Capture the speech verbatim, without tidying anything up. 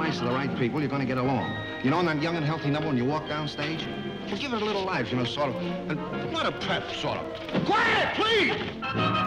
place to the right people, you're going to get along. You know, on that young and healthy number when you walk down stage? Well, give it a little life, you know, sort of. And not a pep, sort of. Quiet, please!